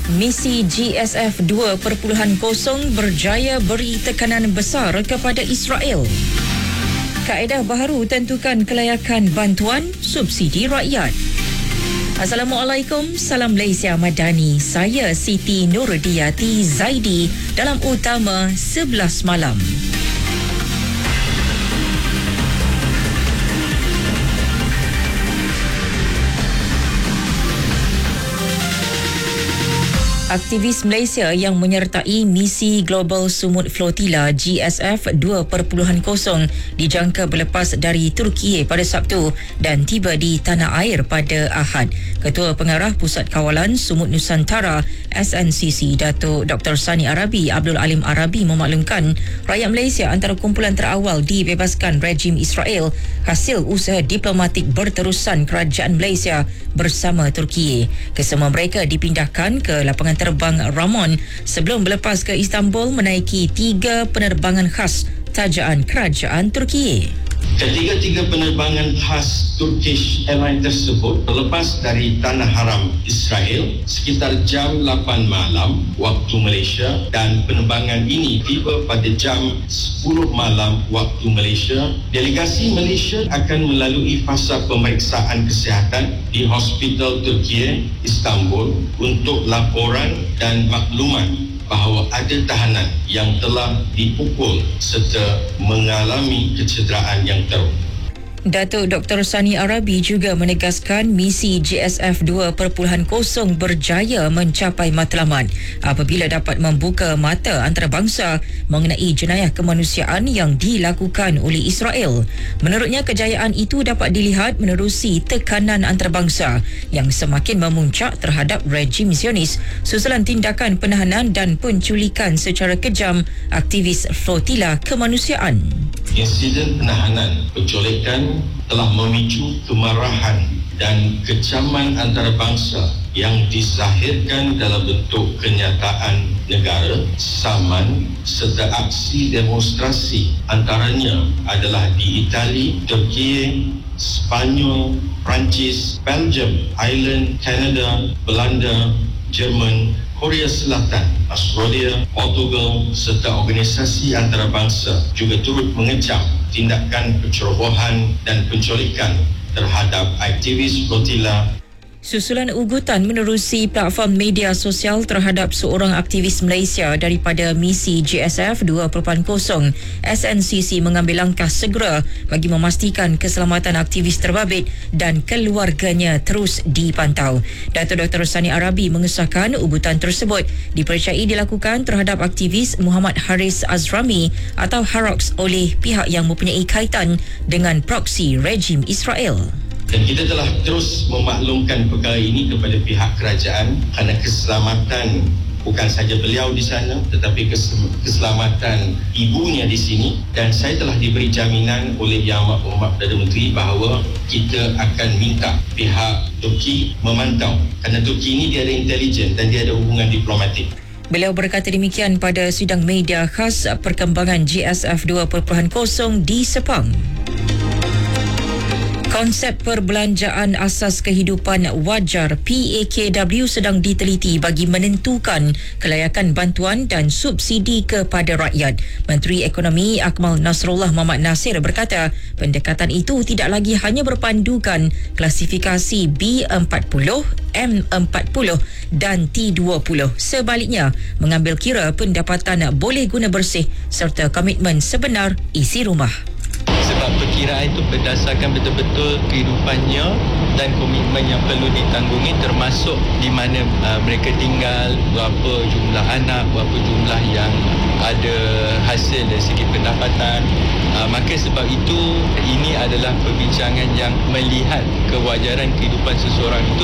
Misi GSF 2.0 berjaya beri tekanan besar kepada Israel. Kaedah baharu tentukan kelayakan bantuan subsidi rakyat. Assalamualaikum, salam Malaysia Madani. Saya Siti Nurdiati Zaidi dalam Utama 11 Malam. Aktivis Malaysia yang menyertai misi Global Sumut Flotilla GSF 2.0 dijangka berlepas dari Turki pada Sabtu dan tiba di tanah air pada Ahad. Ketua Pengarah Pusat Kawalan Sumut Nusantara SNCC Datuk Dr. Sani Arabi Abdul Alim Arabi memaklumkan rakyat Malaysia antara kumpulan terawal dibebaskan rejim Israel hasil usaha diplomatik berterusan kerajaan Malaysia bersama Turki. Kesemua mereka dipindahkan ke lapangan terbang Ramon sebelum berlepas ke Istanbul menaiki 3 penerbangan khas tajaan kerajaan Turki. Ketiga-tiga penerbangan khas Turkish Airlines tersebut terlepas dari Tanah Haram Israel sekitar jam 8 malam waktu Malaysia dan penerbangan ini tiba pada jam 10 malam waktu Malaysia. Delegasi Malaysia akan melalui fasa pemeriksaan kesihatan di Hospital Turki Istanbul untuk laporan dan maklumat bahawa ada tahanan yang telah dipukul serta mengalami kecederaan yang teruk. Datuk Dr. Sani Arabi juga menegaskan misi GSF 2.0 berjaya mencapai matlamat apabila dapat membuka mata antarabangsa mengenai jenayah kemanusiaan yang dilakukan oleh Israel. Menurutnya, kejayaan itu dapat dilihat menerusi tekanan antarabangsa yang semakin memuncak terhadap rejim Zionis susulan tindakan penahanan dan penculikan secara kejam aktivis flotilla kemanusiaan. Insiden penahanan penculikan telah memicu kemarahan dan kecaman antarabangsa yang dizahirkan dalam bentuk kenyataan negara, saman serta aksi demonstrasi, antaranya adalah di Itali, Turki, Spanyol, Perancis, Belgium, Ireland, Kanada, Belanda, Jerman, Korea Selatan, Australia, Portugal serta organisasi antarabangsa juga turut mengecam tindakan pencerobohan dan penculikan terhadap aktivis flotilla. Susulan ugutan menerusi platform media sosial terhadap seorang aktivis Malaysia daripada misi GSF 2.0, SNCC mengambil langkah segera bagi memastikan keselamatan aktivis terbabit dan keluarganya terus dipantau. Datuk Dr. Sani Arabi mengesahkan ugutan tersebut dipercayai dilakukan terhadap aktivis Muhammad Haris Azrami atau Harox oleh pihak yang mempunyai kaitan dengan proksi rejim Israel. Dan kita telah terus memaklumkan perkara ini kepada pihak kerajaan kerana keselamatan bukan saja beliau di sana tetapi keselamatan ibunya di sini, dan saya telah diberi jaminan oleh Yang Amat Perdana Menteri bahawa kita akan minta pihak Turki memantau kerana Turki ini dia ada intelijen dan dia ada hubungan diplomatik. Beliau berkata demikian pada sidang media khas perkembangan GSF 2.0 di Sepang. Konsep perbelanjaan asas kehidupan wajar PAKW sedang diteliti bagi menentukan kelayakan bantuan dan subsidi kepada rakyat. Menteri Ekonomi Akmal Nasrullah Muhammad Nasir berkata pendekatan itu tidak lagi hanya berpandukan klasifikasi B40, M40 dan T20. Sebaliknya, mengambil kira pendapatan boleh guna bersih serta komitmen sebenar isi rumah. Sebab perkiraan itu berdasarkan betul-betul kehidupannya dan komitmen yang perlu ditanggungi, termasuk di mana mereka tinggal, berapa jumlah anak, berapa jumlah yang ada hasil dari segi pendapatan. Maka sebab itu ini adalah perbincangan yang melihat kewajaran kehidupan seseorang itu